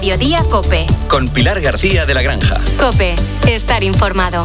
Mediodía COPE. Con Pilar García de la Granja. COPE. Estar informado.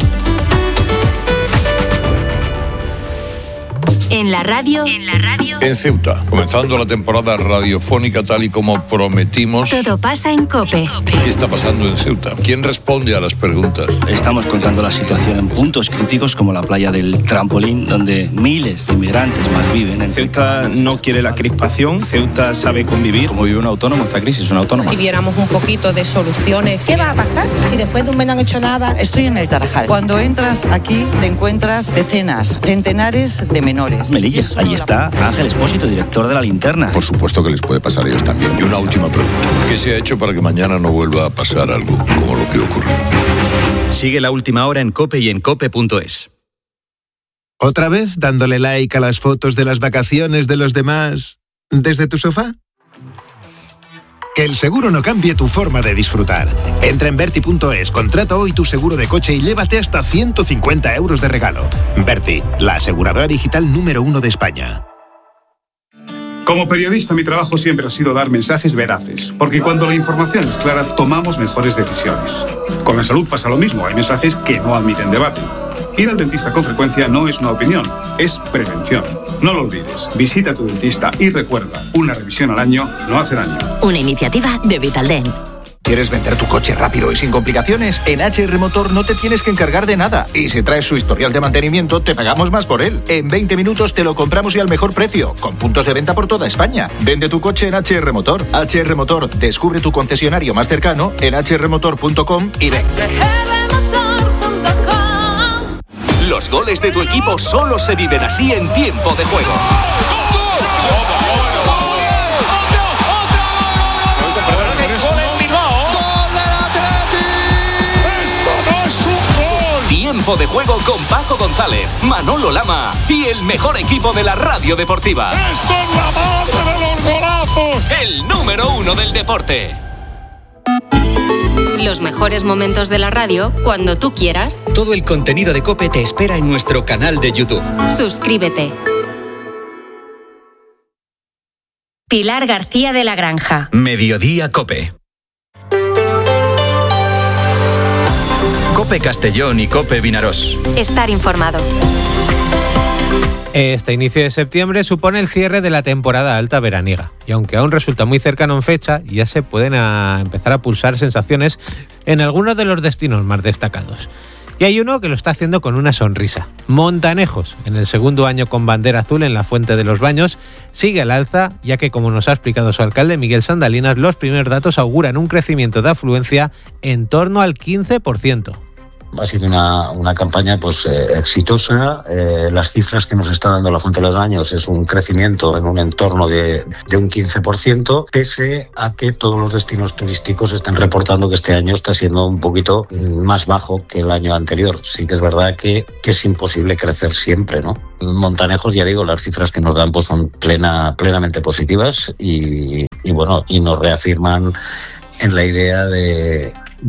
En la radio. En Ceuta, comenzando la temporada radiofónica tal y como prometimos. Todo pasa en COPE. ¿Qué está pasando en Ceuta? ¿Quién responde a las preguntas? Estamos contando la situación en puntos críticos como la playa del Trampolín, donde miles de inmigrantes malviven. Ceuta no quiere la crispación, Ceuta sabe convivir. Como vive un autónomo, esta crisis es una autónoma. Si viéramos un poquito de soluciones. ¿Qué va a pasar si después de un mes no han hecho nada? Estoy en el Tarajal. Cuando entras aquí te encuentras decenas, centenares de menores. Melilla, ahí está Ángel Espósito, director de La Linterna. Por supuesto que les puede pasar a ellos también. Y una última pregunta. ¿Qué se ha hecho para que mañana no vuelva a pasar algo como lo que ocurrió? Sigue La Última Hora en COPE y en COPE.es. ¿Otra vez dándole like a las fotos de las vacaciones de los demás desde tu sofá? Que el seguro no cambie tu forma de disfrutar. Entra en Verti.es, contrata hoy tu seguro de coche y llévate hasta 150 euros de regalo. Verti, la aseguradora digital número 1 de España. Como periodista, mi trabajo siempre ha sido dar mensajes veraces, porque cuando la información es clara, tomamos mejores decisiones. Con la salud pasa lo mismo, hay mensajes que no admiten debate. Ir al dentista con frecuencia no es una opinión, es prevención. No lo olvides, visita a tu dentista y recuerda, una revisión al año no hace daño. Una iniciativa de Vitaldent. ¿Quieres vender tu coche rápido y sin complicaciones? En HR Motor no te tienes que encargar de nada. Y si traes su historial de mantenimiento, te pagamos más por él. En 20 minutos te lo compramos y al mejor precio, con puntos de venta por toda España. Vende tu coche en HR Motor. HR Motor, descubre tu concesionario más cercano en hrmotor.com y ven. Los goles de tu equipo solo se viven así en tiempo de juego. Tiempo de juego con Paco González, Manolo Lama y el mejor equipo de la radio deportiva. ¡Esto es la madre de los golazos! El número 1 del deporte. Los mejores momentos de la radio cuando tú quieras. Todo el contenido de COPE te espera en nuestro canal de YouTube. Suscríbete. Pilar García de la Granja. Mediodía COPE. COPE Castellón y COPE Vinarós. Estar informado. Este inicio de septiembre supone el cierre de la temporada alta veraniega y aunque aún resulta muy cercano en fecha, ya se pueden empezar a pulsar sensaciones en algunos de los destinos más destacados. Y hay uno que lo está haciendo con una sonrisa. Montanejos, en el segundo año con bandera azul en la Fuente de los Baños, sigue al alza, ya que, como nos ha explicado su alcalde Miguel Sandalinas, los primeros datos auguran un crecimiento de afluencia en torno al 15%. Ha sido una campaña exitosa. Las cifras que nos está dando la Fuente de los Baños es un crecimiento en un entorno de un 15%, pese a que todos los destinos turísticos están reportando que este año está siendo un poquito más bajo que el año anterior. Sí que es verdad que es imposible crecer siempre, ¿no? Montanejos, ya digo, las cifras que nos dan son plenamente positivas y nos reafirman en la idea de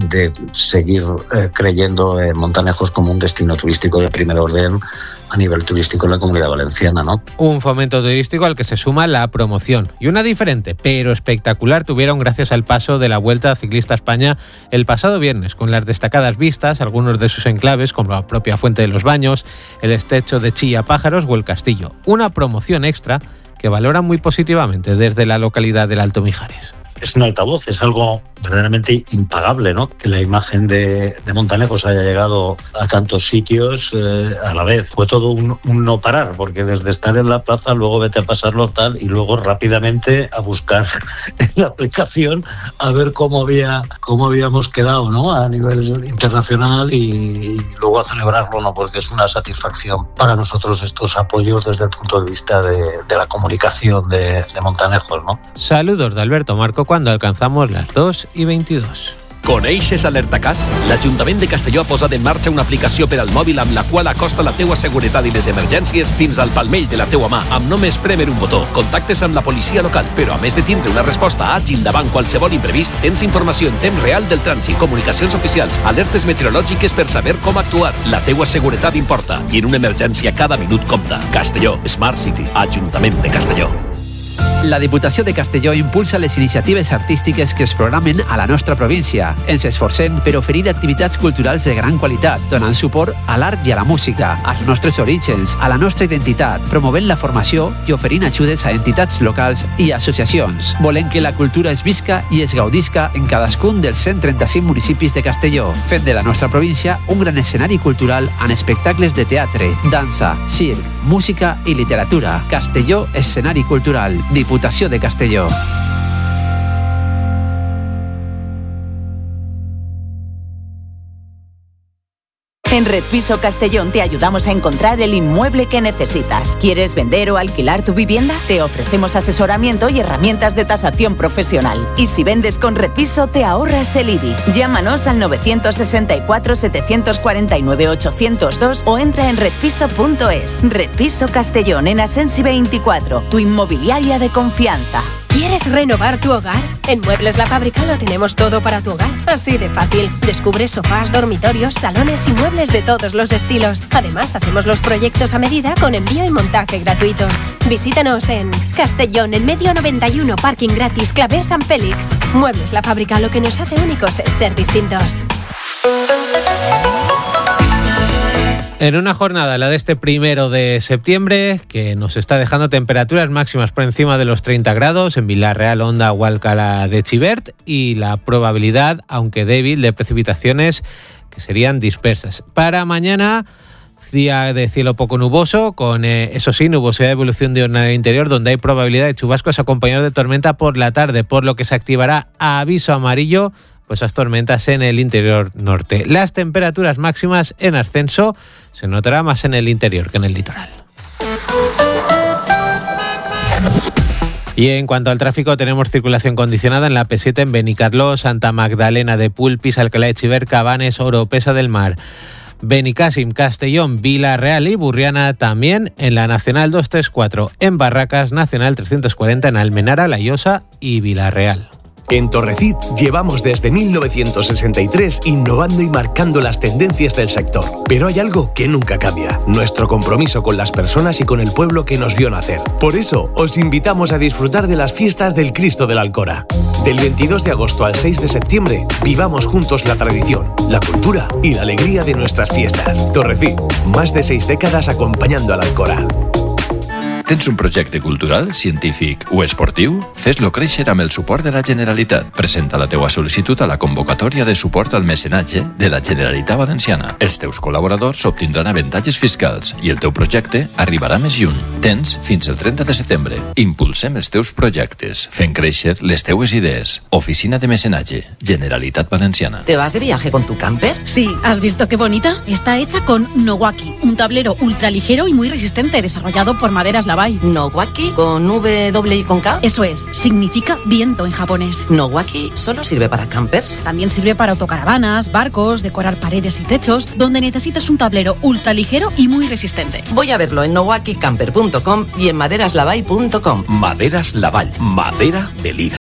seguir creyendo en Montanejos como un destino turístico de primer orden a nivel turístico en la Comunidad Valenciana, ¿no? Un fomento turístico al que se suma la promoción. Y una diferente, pero espectacular, tuvieron gracias al paso de la Vuelta Ciclista a España el pasado viernes, con las destacadas vistas, algunos de sus enclaves, como la propia Fuente de los Baños, el estrecho de Chilla Pájaros o el Castillo. Una promoción extra que valoran muy positivamente desde la localidad del Alto Mijares. Es un altavoz, es algo verdaderamente impagable, ¿no? Que la imagen de Montanejos haya llegado a tantos sitios a la vez. Fue todo un no parar, porque desde estar en la plaza, luego vete a pasarlo tal, y luego rápidamente a buscar en la aplicación a ver cómo habíamos quedado, ¿no? A nivel internacional y luego a celebrarlo, ¿no? Porque es una satisfacción para nosotros estos apoyos desde el punto de vista de la comunicación de Montanejos, ¿no? Saludos de Alberto Marco cuando alcanzamos las 2:22. Con Eixes Alertacàs, l'Ajuntament de Castelló ha posat en marxa una aplicació per al mòbil amb la qual acosta la teua seguretat i les emergències fins al palmell de la teua mà, amb només prémer un botó. Contactes amb la policia local, però a més de tindre una resposta àgil davant qualsevol imprevist, tens informació en temps real del trànsit, comunicacions oficials, alertes meteorològiques per saber com actuar. La teua seguretat importa i en una emergència cada minut compta. Castelló, Smart City, Ajuntament de Castelló. La Diputació de Castelló impulsa les iniciatives artístiques que es programen a la nostra província. Ens esforcem per oferir activitats culturals de gran qualitat, donant suport a l'art i a la música, als nostres orígens, a la nostra identitat, promovent la formació i oferint ajudes a entitats locals i associacions. Volem que la cultura es visca i es gaudisca en cadascun dels 135 municipis de Castelló, fent de la nostra província un gran escenari cultural amb espectacles de teatre, dansa, circ, música i literatura. Castelló, escenari cultural. Diputació de Castelló. En Red Piso Castellón te ayudamos a encontrar el inmueble que necesitas. ¿Quieres vender o alquilar tu vivienda? Te ofrecemos asesoramiento y herramientas de tasación profesional. Y si vendes con Red Piso, te ahorras el IBI. Llámanos al 964 749 802 o entra en redpiso.es. Red Piso Castellón, en Asensi 24, tu inmobiliaria de confianza. ¿Quieres renovar tu hogar? En Muebles La Fábrica lo tenemos todo para tu hogar. Así de fácil. Descubre sofás, dormitorios, salones y muebles de todos los estilos. Además, hacemos los proyectos a medida con envío y montaje gratuito. Visítanos en Castellón, en Medio 91, parking gratis, Clavé San Félix. Muebles La Fábrica, lo que nos hace únicos es ser distintos. En una jornada, la de este 1 de septiembre, que nos está dejando temperaturas máximas por encima de los 30 grados en Vilarreal, Onda o Alcalá de Xivert, y la probabilidad, aunque débil, de precipitaciones que serían dispersas. Para mañana, día de cielo poco nuboso, con, eso sí, nubosidad de evolución diurna en el interior, donde hay probabilidad de chubascos acompañados de tormenta por la tarde, por lo que se activará aviso amarillo pues esas tormentas en el interior norte. Las temperaturas máximas en ascenso se notará más en el interior que en el litoral. Y en cuanto al tráfico, tenemos circulación condicionada en la P7 en Benicarló, Santa Magdalena de Pulpis, Alcalá de Xivert, Cabanes, Oropesa del Mar, Benicàssim, Castellón, Vila-real y Burriana, también en la Nacional 234, en Barracas, Nacional 340 en Almenara, La Llosa y Vila-real. En Torrecid llevamos desde 1963 innovando y marcando las tendencias del sector. Pero hay algo que nunca cambia: nuestro compromiso con las personas y con el pueblo que nos vio nacer. Por eso, os invitamos a disfrutar de las fiestas del Cristo de la Alcora. Del 22 de agosto al 6 de septiembre, vivamos juntos la tradición, la cultura y la alegría de nuestras fiestas. Torrecid, más de 6 décadas acompañando a la Alcora. Tens un projecte cultural, científic o esportiu? Fes-lo créixer amb el suport de la Generalitat. Presenta la teua sol·licitud a la convocatòria de suport al mecenatge de la Generalitat Valenciana. Els teus col·laboradors obtindran avantatges fiscals i el teu projecte arribarà més lluny. Tens fins el 30 de setembre. Impulsem els teus projectes, fent créixer les teues idees. Oficina de Mecenatge, Generalitat Valenciana. ¿Te vas de viaje con tu camper? Sí, ¿has visto qué bonita? Está hecha con Nowaki, un tablero ultraligero y muy resistente, desarrollado por Maderas Lavai. ¿Nowaki? ¿Con W y con K? Eso es, significa viento en japonés. ¿Nowaki solo sirve para campers? También sirve para autocaravanas, barcos, decorar paredes y techos, donde necesitas un tablero ultraligero y muy resistente. Voy a verlo en nowakicamper.com y en maderaslavai.com. Maderas Lavai, madera de líder.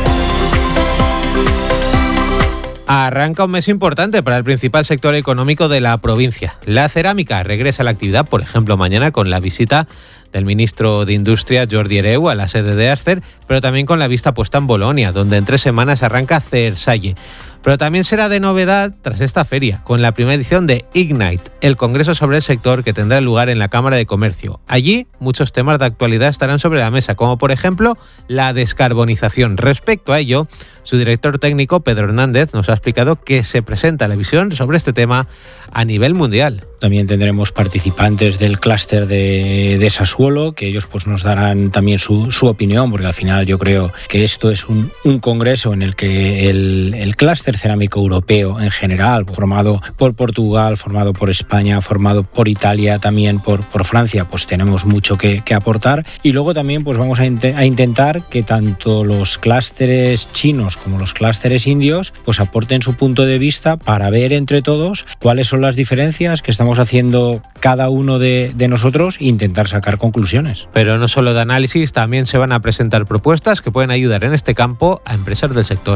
Arranca un mes importante para el principal sector económico de la provincia. La cerámica regresa a la actividad, por ejemplo, mañana con la visita del ministro de Industria, Jordi Hereu, a la sede de Acer, pero también con la vista puesta en Bolonia, donde en 3 semanas arranca Cersalle. Pero también será de novedad tras esta feria, con la primera edición de Ignite, el congreso sobre el sector que tendrá lugar en la Cámara de Comercio. Allí, muchos temas de actualidad estarán sobre la mesa, como por ejemplo la descarbonización. Respecto a ello, su director técnico, Pedro Hernández, nos ha explicado que se presenta la visión sobre este tema a nivel mundial. También tendremos participantes del clúster de Sassuolo, que ellos pues nos darán también su opinión, porque al final yo creo que esto es un congreso en el que el clúster cerámico europeo en general, formado por Portugal, formado por España, formado por Italia, también por Francia, pues tenemos mucho que aportar. Y luego también pues vamos a intentar que tanto los clústeres chinos como los clústeres indios pues aporten su punto de vista para ver entre todos cuáles son las diferencias que estamos haciendo cada uno de nosotros e intentar sacar conclusiones. Pero no solo de análisis, también se van a presentar propuestas que pueden ayudar en este campo a empresas del sector.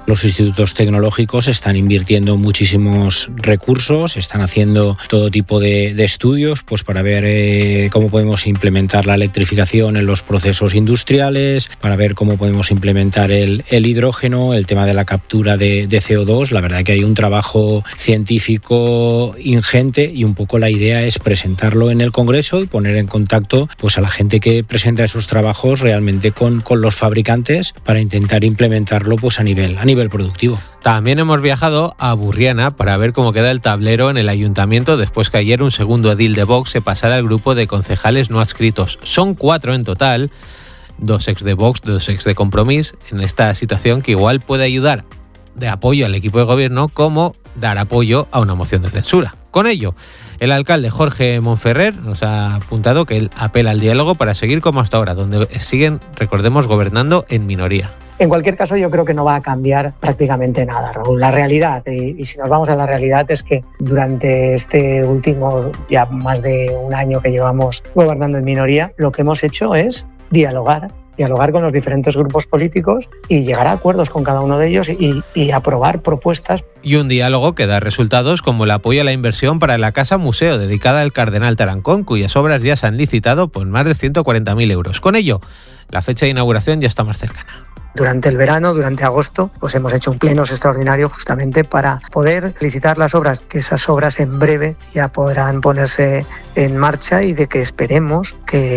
Los institutos tecnológicos están invirtiendo muchísimos recursos, están haciendo todo tipo de estudios pues para ver cómo podemos implementar la electrificación en los procesos industriales, para ver cómo podemos implementar el hidrógeno, el tema de la captura de CO2. La verdad que hay un trabajo científico ingente y un poco la idea es presentarlo en el Congreso y poner en contacto pues a la gente que presenta esos trabajos realmente con los fabricantes para intentar implementarlo pues a nivel productivo. También hemos viajado a Burriana para ver cómo queda el tablero en el ayuntamiento después que ayer un segundo edil de Vox se pasara al grupo de concejales no adscritos. Son 4 en total, 2 ex de Vox, 2 ex de Compromís, en esta situación que igual puede ayudar de apoyo al equipo de gobierno como dar apoyo a una moción de censura. Con ello, el alcalde Jorge Monferrer nos ha apuntado que él apela al diálogo para seguir como hasta ahora, donde siguen, recordemos, gobernando en minoría. En cualquier caso, yo creo que no va a cambiar prácticamente nada, Raúl. La realidad, y si nos vamos a la realidad, es que durante este último, ya más de un año que llevamos gobernando en minoría, lo que hemos hecho es dialogar con los diferentes grupos políticos y llegar a acuerdos con cada uno de ellos y aprobar propuestas. Y un diálogo que da resultados como el apoyo a la inversión para la Casa Museo dedicada al Cardenal Tarancón, cuyas obras ya se han licitado por más de 140.000 euros. Con ello, la fecha de inauguración ya está más cercana. Durante el verano, durante agosto, pues hemos hecho un pleno extraordinario justamente para poder licitar las obras, que esas obras en breve ya podrán ponerse en marcha y de que esperemos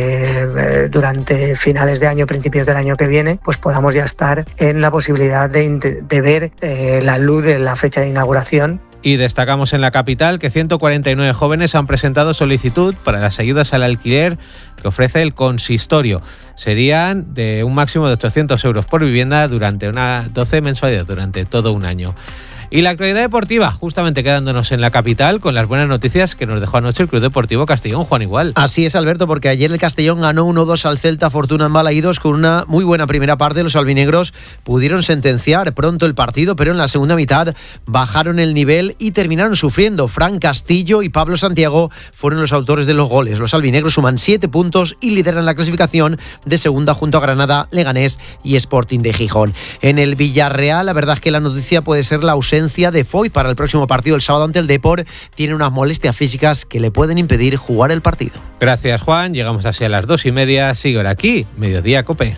que durante finales de año, principios del año que viene, pues podamos ya estar en la posibilidad de ver la luz de la fecha de inauguración. Y destacamos en la capital que 149 jóvenes han presentado solicitud para las ayudas al alquiler que ofrece el consistorio. Serían de un máximo de 800 euros por vivienda durante 12 mensualidades, durante todo un año. Y la actualidad deportiva, justamente quedándonos en la capital con las buenas noticias que nos dejó anoche el Club Deportivo Castellón, Juan Igual. Así es, Alberto, porque ayer el Castellón ganó 1-2 al Celta Fortuna en Balaídos con una muy buena primera parte. Los albinegros pudieron sentenciar pronto el partido, pero en la segunda mitad bajaron el nivel y terminaron sufriendo. Fran Castillo y Pablo Santiago fueron los autores de los goles. Los albinegros suman 7 puntos y lideran la clasificación de segunda junto a Granada, Leganés y Sporting de Gijón. En el Villarreal, la verdad es que la noticia puede ser la ausencia de Foyt para el próximo partido el sábado ante el Depor. Tiene unas molestias físicas que le pueden impedir jugar el partido. Gracias, Juan. Llegamos así a las 2:30. Sigue ahora aquí, Mediodía Cope.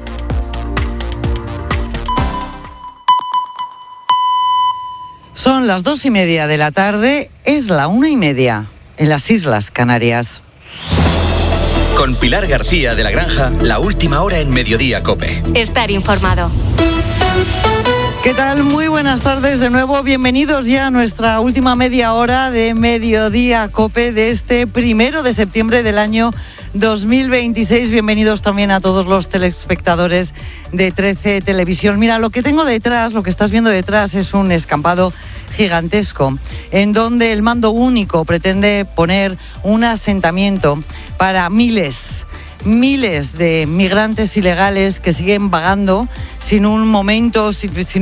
Son las 2:30 de la tarde, es la 1:30 en las Islas Canarias. Con Pilar García de la Granja, la última hora en Mediodía Cope. Estar informado. ¿Qué tal? Muy buenas tardes de nuevo. Bienvenidos ya a nuestra última media hora de Mediodía Cope de este 1 de septiembre del año 2026. Bienvenidos también a todos los telespectadores de 13 Televisión. Mira, lo que tengo detrás, lo que estás viendo detrás es un escampado gigantesco en donde el mando único pretende poner un asentamiento para miles de migrantes ilegales que siguen vagando sin un momento, sin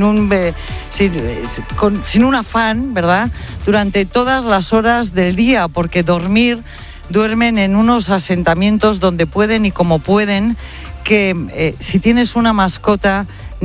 un afán, ¿verdad?, durante todas las horas del día, porque duermen en unos asentamientos donde pueden y como pueden, que si tienes una mascota